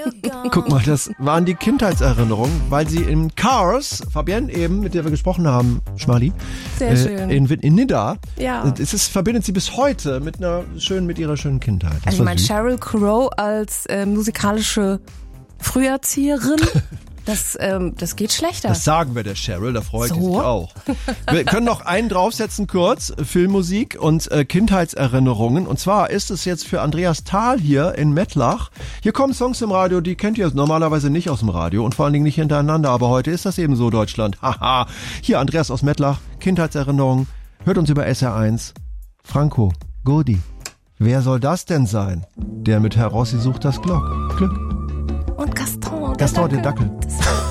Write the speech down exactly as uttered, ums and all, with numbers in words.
Guck mal, das waren die Kindheitserinnerungen, weil sie in Cars, Fabienne eben, mit der wir gesprochen haben, Schmali, Sehr schön. Äh, in, in Nidda, Ja. es ist, verbindet sie bis heute mit einer schönen, mit ihrer schönen Kindheit. Das Also ich war meine, süß. Sheryl Crow als äh, musikalische Früherzieherin, das, ähm, das geht schlechter. Das sagen wir der Sheryl, da freut So? sie sich auch. Wir können noch einen draufsetzen kurz, Filmmusik und äh, Kindheitserinnerungen. Und zwar ist es jetzt für Andreas Thal hier in Mettlach. Hier kommen Songs im Radio, die kennt ihr normalerweise nicht aus dem Radio und vor allen Dingen nicht hintereinander. Aber heute ist das eben so, Deutschland. Haha. Hier Andreas aus Mettlach, Kindheitserinnerungen. Hört uns über S R eins. Franco, Godi. Wer soll das denn sein? Der mit Herausgesucht das Glock. Glück. Und Gaston, Gaston, der Dackel. Dackel. Das